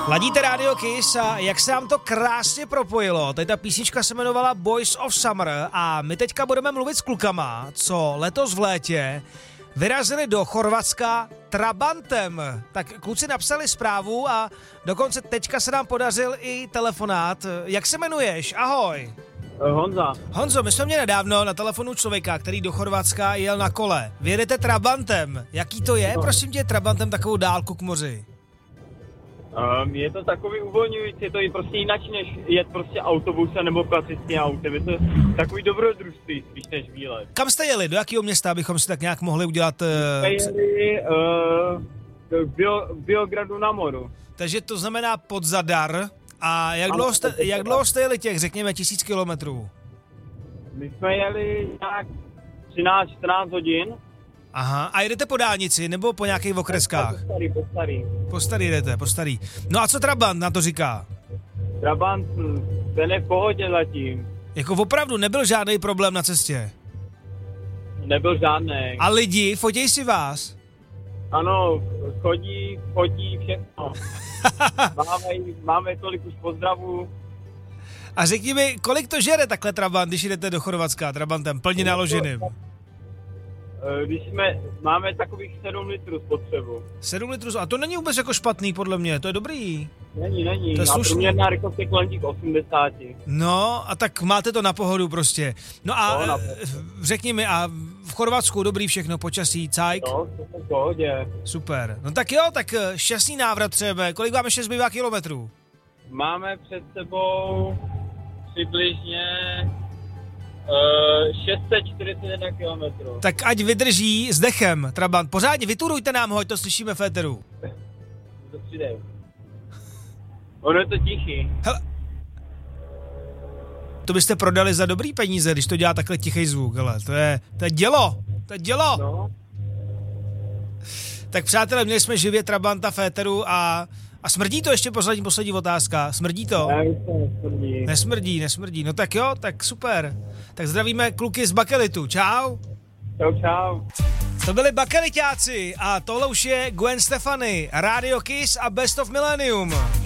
Ladíte Radio Kiss a jak se nám to krásně propojilo. Tady ta písnička se jmenovala Boys of Summer a my teďka budeme mluvit s klukama, co letos v létě vyrazili do Chorvatska Trabantem. Tak kluci napsali zprávu a dokonce teďka se nám podařil i telefonát. Jak se jmenuješ? Ahoj. Honza. Honzo, my jsme měli nedávno na telefonu člověka, který do Chorvatska jel na kole. Vy jedete Trabantem. Jaký to je, prosím tě, Trabantem takovou dálku k moři? Je to takový uvolňující, je to i prostě jinak, než jet prostě autobusem nebo klasickým autem. Je to takový dobrodružství spíš než výlet. Kam jste jeli? Do jakého města, abychom si tak nějak mohli udělat... Jsme jeli v Biogradu na Moru. Takže to znamená pod Zadar. A jak dlouho jste jeli těch, řekněme, 1000 kilometrů? My jsme jeli nějak 13-14 hodin. Aha, a jedete po dálnici nebo po nějakých okreskách? Po starý jdete, po starý. No a co Trabant na to říká? Trabant, ten je v pohodě zatím. Jako opravdu nebyl žádný problém na cestě? Nebyl žádný. A lidi, fotěj si vás? Ano, chodí všechno. máme tolik už pozdravů. A řekni mi, kolik to žere takhle Trabant, když jdete do Chorvatska Trabantem, plně naloženým? Máme takových 7 litrů spotřebu. 7 litrů, a to není vůbec jako špatný podle mě, to je dobrý. Není. To je a průměrná rychlost je kolem těch 80. No, a tak máte to na pohodu prostě. No a řekni mi, a v Chorvatsku dobrý všechno, počasí, cajk? No, to je v pohodě. Super. No tak jo, tak šťastný návrat třeba. Kolik vám ještě zbývá kilometrů? Máme před sebou přibližně 641 kilometrů. Tak ať vydrží s dechem, Trabant. Pořádně vyturujte nám ho, ať to slyšíme v éteru. To přidej. Ono je to tichý. Hele. To byste prodali za dobrý peníze, když to dělá takhle tichý zvuk, hele. To je dělo. To je dělo. No. Tak přátelé, měli jsme živě Trabanta v éteru a smrdí to ještě poslední otázka. Smrdí to? Nesmrdí. No tak jo, tak super. Tak zdravíme kluky z Bakelitu. Čau. Čau. To byli bakeliťáci a tohle už je Gwen Stefani, Radio Kiss a Best of Millennium.